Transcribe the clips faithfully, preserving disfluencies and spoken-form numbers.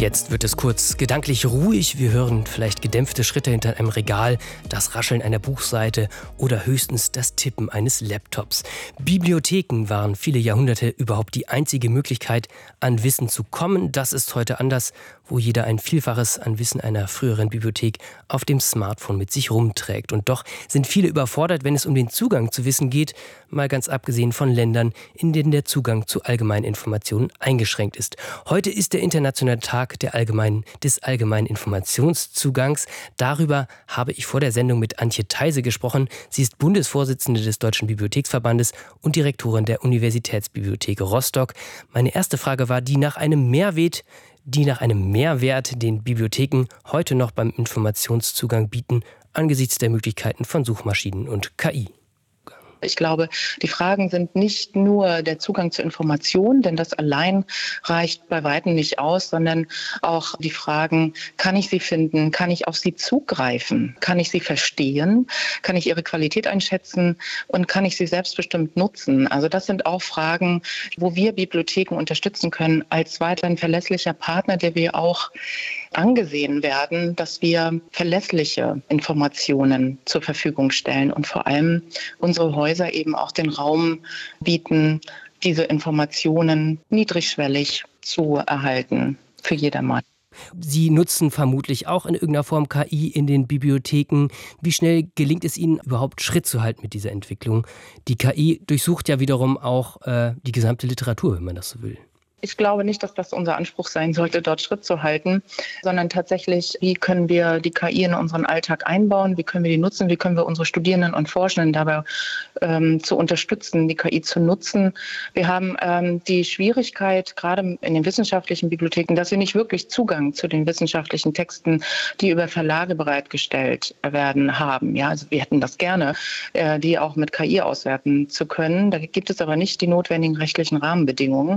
Jetzt wird es kurz gedanklich ruhig. Wir hören vielleicht gedämpfte Schritte hinter einem Regal, das Rascheln einer Buchseite oder höchstens das Tippen eines Laptops. Bibliotheken waren viele Jahrhunderte überhaupt die einzige Möglichkeit, an Wissen zu kommen. Das ist heute anders, wo jeder ein Vielfaches an Wissen einer früheren Bibliothek auf dem Smartphone mit sich rumträgt. Und doch sind viele überfordert, wenn es um den Zugang zu Wissen geht, mal ganz abgesehen von Ländern, in denen der Zugang zu allgemeinen Informationen eingeschränkt ist. Heute ist der internationale Tag der allgemeinen, des allgemeinen Informationszugangs. Darüber habe ich vor der Sendung mit Antje Theise gesprochen. Sie ist Bundesvorsitzende des Deutschen Bibliotheksverbandes und Direktorin der Universitätsbibliothek Rostock. Meine erste Frage war die nach einem Mehrwert, die nach einem Mehrwert, den Bibliotheken heute noch beim Informationszugang bieten, angesichts der Möglichkeiten von Suchmaschinen und K I. Ich glaube, die Fragen sind nicht nur der Zugang zu Informationen, denn das allein reicht bei weitem nicht aus, sondern auch die Fragen, kann ich sie finden, kann ich auf sie zugreifen, kann ich sie verstehen, kann ich ihre Qualität einschätzen und kann ich sie selbstbestimmt nutzen. Also das sind auch Fragen, wo wir Bibliotheken unterstützen können als weiterhin verlässlicher Partner, der wir auch angesehen werden, dass wir verlässliche Informationen zur Verfügung stellen und vor allem unsere Häuser eben auch den Raum bieten, diese Informationen niedrigschwellig zu erhalten für jedermann. Sie nutzen vermutlich auch in irgendeiner Form K I in den Bibliotheken. Wie schnell gelingt es Ihnen überhaupt Schritt zu halten mit dieser Entwicklung? Die K I durchsucht ja wiederum auch äh, die gesamte Literatur, wenn man das so will. Ich glaube nicht, dass das unser Anspruch sein sollte, dort Schritt zu halten, sondern tatsächlich, wie können wir die K I in unseren Alltag einbauen, wie können wir die nutzen, wie können wir unsere Studierenden und Forschenden dabei ähm, zu unterstützen, die K I zu nutzen. Wir haben ähm, die Schwierigkeit, gerade in den wissenschaftlichen Bibliotheken, dass wir nicht wirklich Zugang zu den wissenschaftlichen Texten, die über Verlage bereitgestellt werden, haben. Ja, also wir hätten das gerne, äh, die auch mit K I auswerten zu können. Da gibt es aber nicht die notwendigen rechtlichen Rahmenbedingungen.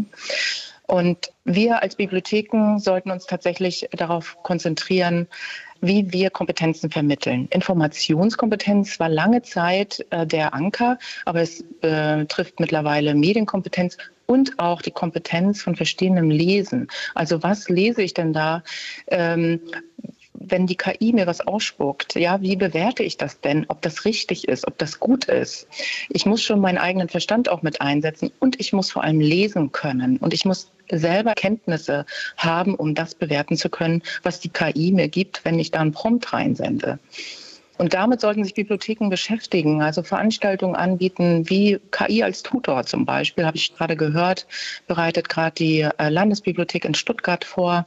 Und wir als Bibliotheken sollten uns tatsächlich darauf konzentrieren, wie wir Kompetenzen vermitteln. Informationskompetenz war lange Zeit äh, der Anker, aber es äh, trifft mittlerweile Medienkompetenz und auch die Kompetenz von verstehendem Lesen. Also was lese ich denn da? Ähm, Wenn die K I mir was ausspuckt, ja, wie bewerte ich das denn, ob das richtig ist, ob das gut ist? Ich muss schon meinen eigenen Verstand auch mit einsetzen und ich muss vor allem lesen können und ich muss selber Kenntnisse haben, um das bewerten zu können, was die K I mir gibt, wenn ich da einen Prompt reinsende. Und damit sollten sich Bibliotheken beschäftigen, also Veranstaltungen anbieten, wie K I als Tutor zum Beispiel, habe ich gerade gehört, bereitet gerade die Landesbibliothek in Stuttgart vor.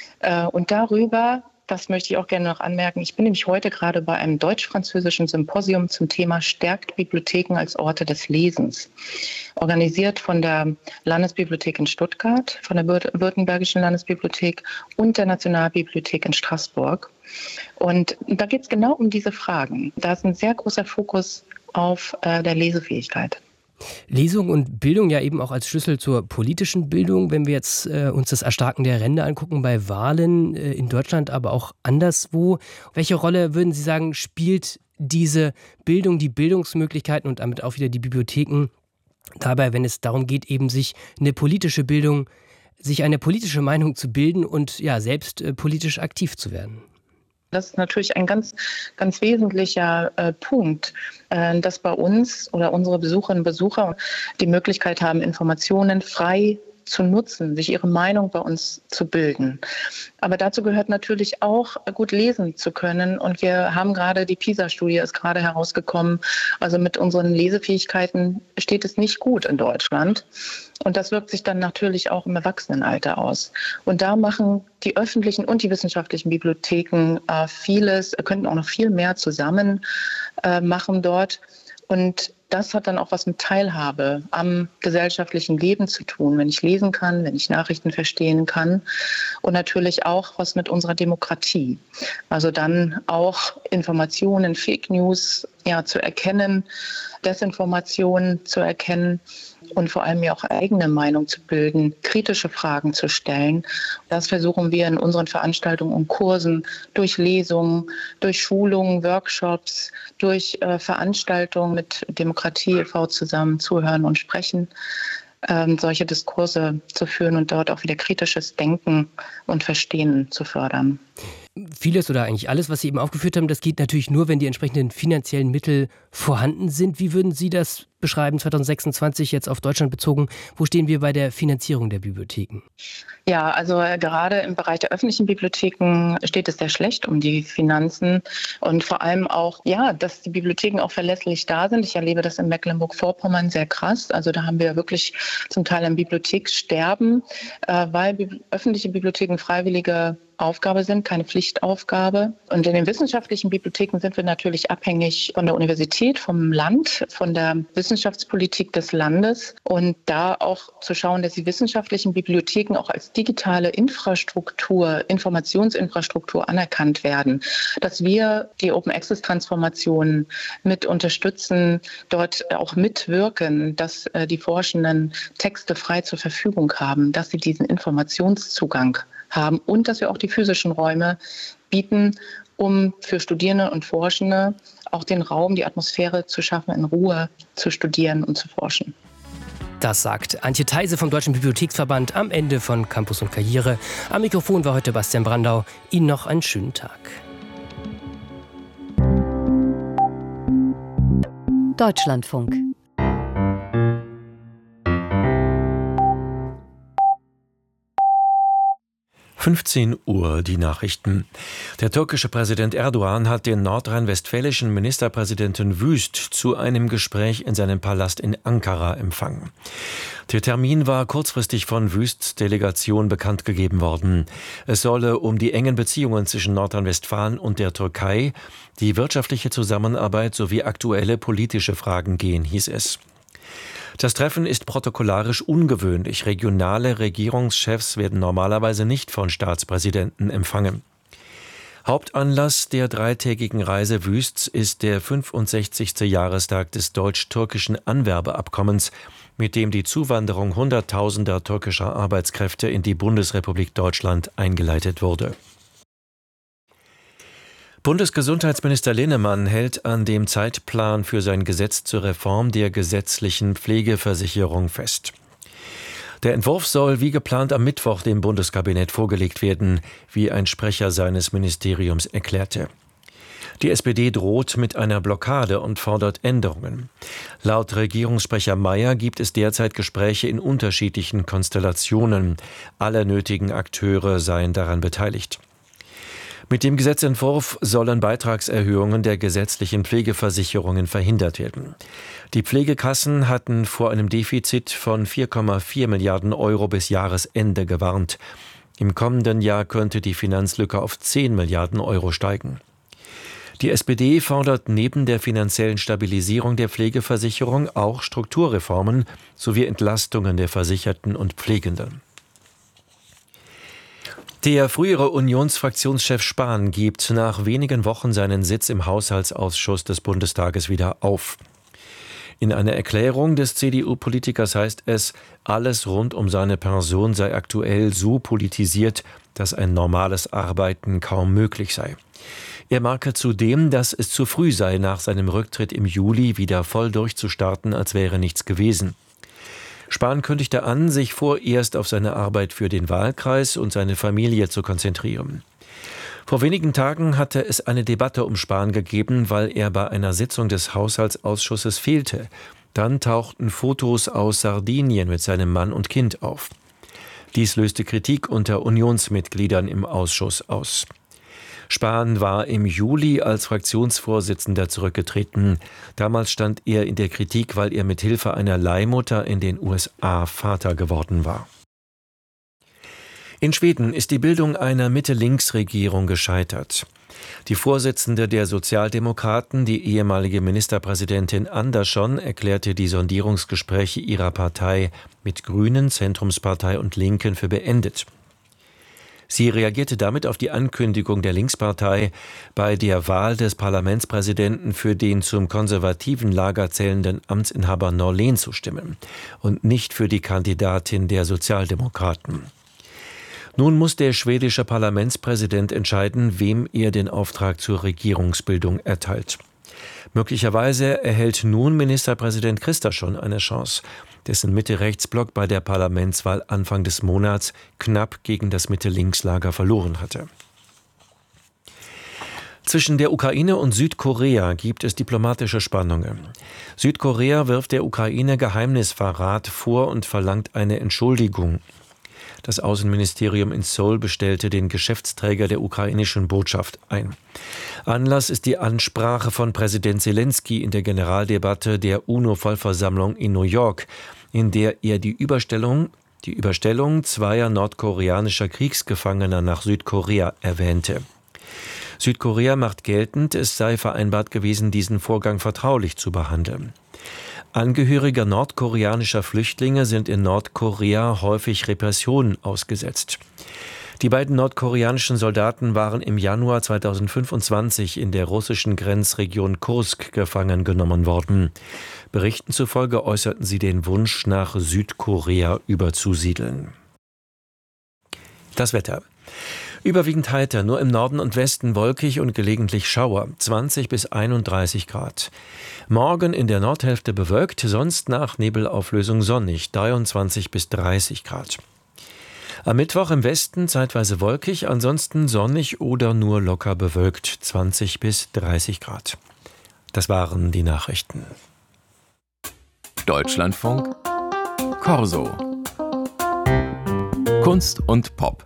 Und darüber, das möchte ich auch gerne noch anmerken, ich bin nämlich heute gerade bei einem deutsch-französischen Symposium zum Thema Stärkt Bibliotheken als Orte des Lesens. Organisiert von der Landesbibliothek in Stuttgart, von der Württembergischen Landesbibliothek und der Nationalbibliothek in Straßburg. Und da geht es genau um diese Fragen. Da ist ein sehr großer Fokus auf äh, der Lesefähigkeit. Lesung und Bildung ja eben auch als Schlüssel zur politischen Bildung. Wenn wir jetzt äh, uns das Erstarken der Ränder angucken bei Wahlen äh, in Deutschland, aber auch anderswo. Welche Rolle, würden Sie sagen, spielt diese Bildung, die Bildungsmöglichkeiten und damit auch wieder die Bibliotheken dabei, wenn es darum geht, eben sich eine politische Bildung, sich eine politische Meinung zu bilden und ja selbst äh, politisch aktiv zu werden? Das ist natürlich ein ganz, ganz wesentlicher äh, Punkt, äh, dass bei uns oder unsere Besucherinnen und Besucher die Möglichkeit haben, Informationen frei zu nutzen, sich ihre Meinung bei uns zu bilden. Aber dazu gehört natürlich auch, gut lesen zu können. Und wir haben gerade, die PISA-Studie ist gerade herausgekommen, also mit unseren Lesefähigkeiten steht es nicht gut in Deutschland. Und das wirkt sich dann natürlich auch im Erwachsenenalter aus. Und da machen die öffentlichen und die wissenschaftlichen Bibliotheken äh, vieles, könnten auch noch viel mehr zusammen äh, machen dort. Und das hat dann auch was mit Teilhabe am gesellschaftlichen Leben zu tun, wenn ich lesen kann, wenn ich Nachrichten verstehen kann und natürlich auch was mit unserer Demokratie. Also dann auch Informationen, Fake News ja, zu erkennen, Desinformation zu erkennen und vor allem ja auch eigene Meinung zu bilden, kritische Fragen zu stellen. Das versuchen wir in unseren Veranstaltungen und Kursen durch Lesungen, durch Schulungen, Workshops, durch äh, Veranstaltungen mit Demokratie e V zusammen zuhören und sprechen. ähm, solche Diskurse zu führen und dort auch wieder kritisches Denken und Verstehen zu fördern. Vieles oder eigentlich alles, was Sie eben aufgeführt haben, das geht natürlich nur, wenn die entsprechenden finanziellen Mittel vorhanden sind. Wie würden Sie das beschreiben, zwanzig sechsundzwanzig jetzt auf Deutschland bezogen? Wo stehen wir bei der Finanzierung der Bibliotheken? Ja, also äh, gerade im Bereich der öffentlichen Bibliotheken steht es sehr schlecht um die Finanzen und vor allem auch, ja, dass die Bibliotheken auch verlässlich da sind. Ich erlebe das in Mecklenburg-Vorpommern sehr krass. Also da haben wir wirklich zum Teil ein Bibliothekssterben, äh, weil bi- öffentliche Bibliotheken freiwillige Aufgabe sind, keine Pflichtaufgabe. Und in den wissenschaftlichen Bibliotheken sind wir natürlich abhängig von der Universität, vom Land, von der Wissenschaftspolitik des Landes. Und da auch zu schauen, dass die wissenschaftlichen Bibliotheken auch als digitale Infrastruktur, Informationsinfrastruktur anerkannt werden. Dass wir die Open-Access-Transformation mit unterstützen, dort auch mitwirken, dass äh, die Forschenden Texte frei zur Verfügung haben, dass sie diesen Informationszugang haben und dass wir auch die physischen Räume bieten, um für Studierende und Forschende auch den Raum, die Atmosphäre zu schaffen, in Ruhe zu studieren und zu forschen. Das sagt Antje Theise vom Deutschen Bibliotheksverband am Ende von Campus und Karriere. Am Mikrofon war heute Bastian Brandau. Ihnen noch einen schönen Tag. Deutschlandfunk. fünfzehn Uhr die Nachrichten. Der türkische Präsident Erdogan hat den nordrhein-westfälischen Ministerpräsidenten Wüst zu einem Gespräch in seinem Palast in Ankara empfangen. Der Termin war kurzfristig von Wüsts Delegation bekannt gegeben worden. Es solle um die engen Beziehungen zwischen Nordrhein-Westfalen und der Türkei, die wirtschaftliche Zusammenarbeit sowie aktuelle politische Fragen gehen, hieß es. Das Treffen ist protokollarisch ungewöhnlich. Regionale Regierungschefs werden normalerweise nicht von Staatspräsidenten empfangen. Hauptanlass der dreitägigen Reise Wüsts ist der fünfundsechzigste Jahrestag des deutsch-türkischen Anwerbeabkommens, mit dem die Zuwanderung Hunderttausender türkischer Arbeitskräfte in die Bundesrepublik Deutschland eingeleitet wurde. Bundesgesundheitsminister Linnemann hält an dem Zeitplan für sein Gesetz zur Reform der gesetzlichen Pflegeversicherung fest. Der Entwurf soll wie geplant am Mittwoch dem Bundeskabinett vorgelegt werden, wie ein Sprecher seines Ministeriums erklärte. Die S P D droht mit einer Blockade und fordert Änderungen. Laut Regierungssprecher Mayer gibt es derzeit Gespräche in unterschiedlichen Konstellationen. Alle nötigen Akteure seien daran beteiligt. Mit dem Gesetzentwurf sollen Beitragserhöhungen der gesetzlichen Pflegeversicherungen verhindert werden. Die Pflegekassen hatten vor einem Defizit von vier Komma vier Milliarden Euro bis Jahresende gewarnt. Im kommenden Jahr könnte die Finanzlücke auf zehn Milliarden Euro steigen. Die S P D fordert neben der finanziellen Stabilisierung der Pflegeversicherung auch Strukturreformen sowie Entlastungen der Versicherten und Pflegenden. Der frühere Unionsfraktionschef Spahn gibt nach wenigen Wochen seinen Sitz im Haushaltsausschuss des Bundestages wieder auf. In einer Erklärung des C D U-Politikers heißt es, alles rund um seine Person sei aktuell so politisiert, dass ein normales Arbeiten kaum möglich sei. Er marke zudem, dass es zu früh sei, nach seinem Rücktritt im Juli wieder voll durchzustarten, als wäre nichts gewesen. Spahn kündigte an, sich vorerst auf seine Arbeit für den Wahlkreis und seine Familie zu konzentrieren. Vor wenigen Tagen hatte es eine Debatte um Spahn gegeben, weil er bei einer Sitzung des Haushaltsausschusses fehlte. Dann tauchten Fotos aus Sardinien mit seinem Mann und Kind auf. Dies löste Kritik unter Unionsmitgliedern im Ausschuss aus. Spahn war im Juli als Fraktionsvorsitzender zurückgetreten. Damals stand er in der Kritik, weil er mit Hilfe einer Leihmutter in den U S A Vater geworden war. In Schweden ist die Bildung einer Mitte-Links-Regierung gescheitert. Die Vorsitzende der Sozialdemokraten, die ehemalige Ministerpräsidentin Andersson, erklärte die Sondierungsgespräche ihrer Partei mit Grünen, Zentrumspartei und Linken für beendet. Sie reagierte damit auf die Ankündigung der Linkspartei, bei der Wahl des Parlamentspräsidenten für den zum konservativen Lager zählenden Amtsinhaber Norlén zu stimmen und nicht für die Kandidatin der Sozialdemokraten. Nun muss der schwedische Parlamentspräsident entscheiden, wem er den Auftrag zur Regierungsbildung erteilt. Möglicherweise erhält nun Ministerpräsident Kristersson eine Chance, dessen Mitte-Rechts-Block bei der Parlamentswahl Anfang des Monats knapp gegen das Mitte-Links-Lager verloren hatte. Zwischen der Ukraine und Südkorea gibt es diplomatische Spannungen. Südkorea wirft der Ukraine Geheimnisverrat vor und verlangt eine Entschuldigung. Das Außenministerium in Seoul bestellte den Geschäftsträger der ukrainischen Botschaft ein. Anlass ist die Ansprache von Präsident Selenskyj in der Generaldebatte der UNO-Vollversammlung in New York, in der er die Überstellung, die Überstellung zweier nordkoreanischer Kriegsgefangener nach Südkorea erwähnte. Südkorea macht geltend, es sei vereinbart gewesen, diesen Vorgang vertraulich zu behandeln. Angehörige nordkoreanischer Flüchtlinge sind in Nordkorea häufig Repressionen ausgesetzt. Die beiden nordkoreanischen Soldaten waren im Januar zweitausendfünfundzwanzig in der russischen Grenzregion Kursk gefangen genommen worden. Berichten zufolge äußerten sie den Wunsch, nach Südkorea überzusiedeln. Das Wetter. Überwiegend heiter, nur im Norden und Westen wolkig und gelegentlich Schauer, zwanzig bis einunddreißig Grad. Morgen in der Nordhälfte bewölkt, sonst nach Nebelauflösung sonnig, dreiundzwanzig bis dreißig Grad. Am Mittwoch im Westen zeitweise wolkig, ansonsten sonnig oder nur locker bewölkt, zwanzig bis dreißig Grad. Das waren die Nachrichten. Deutschlandfunk Corso. Kunst und Pop.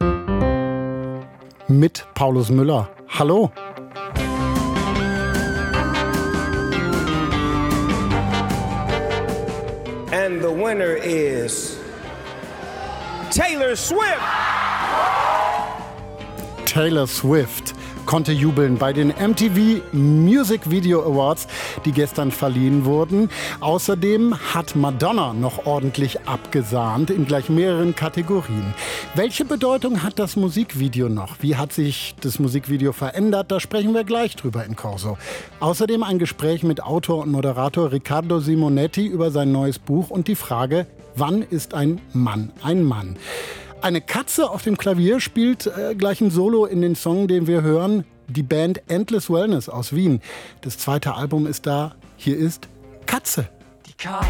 Mit Paulus Müller. Hallo. And the winner is Taylor Swift. Taylor Swift konnte jubeln bei den M T V Music Video Awards, die gestern verliehen wurden. Außerdem hat Madonna noch ordentlich abgesahnt in gleich mehreren Kategorien. Welche Bedeutung hat das Musikvideo noch? Wie hat sich das Musikvideo verändert? Da sprechen wir gleich drüber in Corso. Außerdem ein Gespräch mit Autor und Moderator Riccardo Simonetti über sein neues Buch und die Frage, wann ist ein Mann ein Mann? Eine Katze auf dem Klavier spielt äh, gleich ein Solo in den Song, den wir hören. Die Band Endless Wellness aus Wien. Das zweite Album ist da. Hier ist Katze. Die Katze